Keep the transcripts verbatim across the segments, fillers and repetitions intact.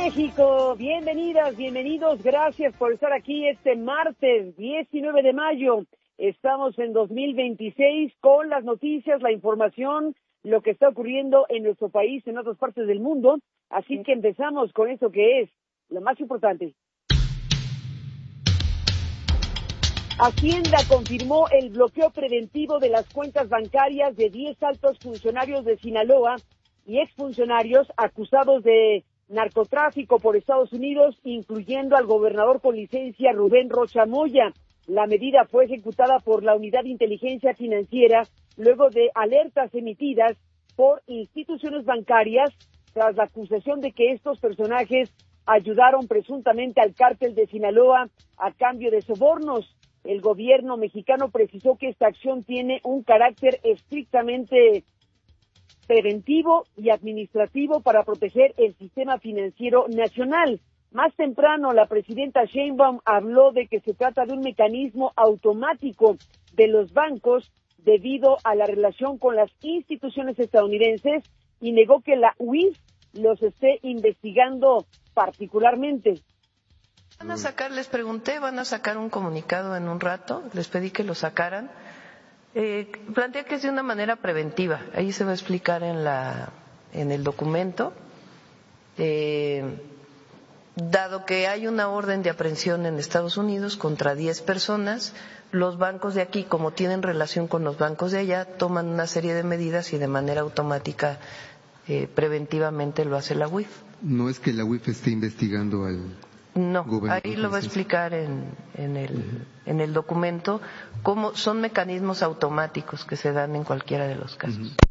México, bienvenidas, bienvenidos, gracias por estar aquí este martes diecinueve de mayo. Estamos en dos mil veintiséis con las noticias, la información, lo que está ocurriendo en nuestro país, en otras partes del mundo. Así que empezamos con eso que es lo más importante. Hacienda confirmó el bloqueo preventivo de las cuentas bancarias de diez altos funcionarios de Sinaloa y exfuncionarios acusados de narcotráfico por Estados Unidos, incluyendo al gobernador con licencia Rubén Rocha Moya. La medida fue ejecutada por la Unidad de Inteligencia Financiera luego de alertas emitidas por instituciones bancarias tras la acusación de que estos personajes ayudaron presuntamente al cártel de Sinaloa a cambio de sobornos. El gobierno mexicano precisó que esta acción tiene un carácter estrictamente preventivo y administrativo para proteger el sistema financiero nacional. Más temprano, la presidenta Sheinbaum habló de que se trata de un mecanismo automático de los bancos debido a la relación con las instituciones estadounidenses y negó que la U I F los esté investigando particularmente. Van a sacar, les pregunté, van a sacar un comunicado en un rato, les pedí que lo sacaran. Eh, plantea que es de una manera preventiva, ahí se va a explicar en la en el documento. Eh, dado que hay una orden de aprehensión en Estados Unidos contra diez personas, los bancos de aquí, como tienen relación con los bancos de allá, toman una serie de medidas y de manera automática, eh, preventivamente lo hace la U I F. No es que la U I F esté investigando al No, ahí lo va a explicar en, en, el, en el documento, cómo son mecanismos automáticos que se dan en cualquiera de los casos. Uh-huh.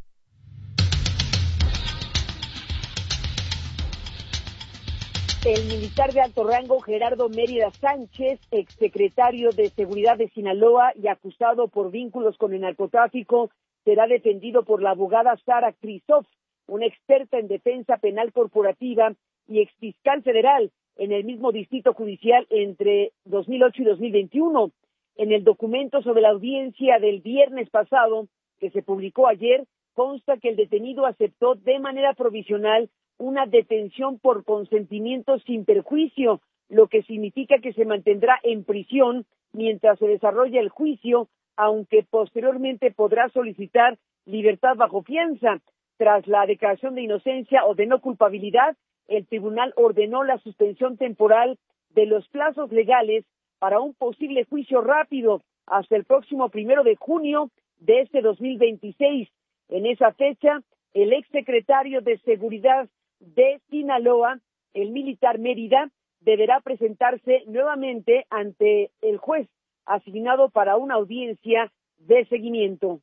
El militar de alto rango Gerardo Mérida Sánchez, exsecretario de Seguridad de Sinaloa y acusado por vínculos con el narcotráfico, será defendido por la abogada Sara Kristof, una experta en defensa penal corporativa y exfiscal federal en el mismo distrito judicial entre dos mil ocho y dos mil veintiuno. En el documento sobre la audiencia del viernes pasado, que se publicó ayer, consta que el detenido aceptó de manera provisional una detención por consentimiento sin perjuicio, lo que significa que se mantendrá en prisión mientras se desarrolla el juicio, aunque posteriormente podrá solicitar libertad bajo fianza. Tras la declaración de inocencia o de no culpabilidad, el tribunal ordenó la suspensión temporal de los plazos legales para un posible juicio rápido hasta el próximo primero de junio de este dos mil veintiséis. En esa fecha, el exsecretario de Seguridad de Sinaloa, el militar Mérida, deberá presentarse nuevamente ante el juez asignado para una audiencia de seguimiento.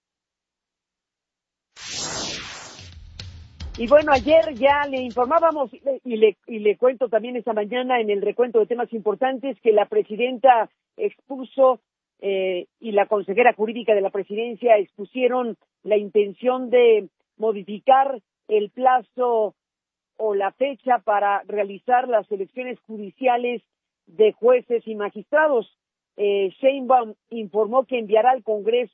Y bueno, ayer ya le informábamos y le, y le cuento también esta mañana en el recuento de temas importantes que la presidenta expuso eh, y la consejera jurídica de la presidencia expusieron la intención de modificar el plazo o la fecha para realizar las elecciones judiciales de jueces y magistrados. Eh, Sheinbaum informó que enviará al Congreso